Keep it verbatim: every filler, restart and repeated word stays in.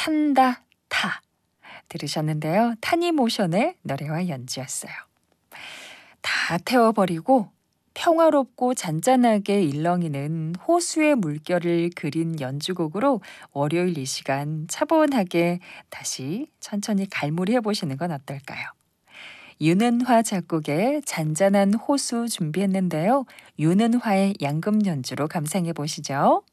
탄다 타 들으셨는데요. 타니모션의 노래와 연주였어요. 다 태워버리고 평화롭고 잔잔하게 일렁이는 호수의 물결을 그린 연주곡으로 월요일 이 시간 차분하게 다시 천천히 갈무리 해보시는 건 어떨까요? 윤은화 작곡의 잔잔한 호수 준비했는데요. 윤은화의 양금 연주로 감상해 보시죠.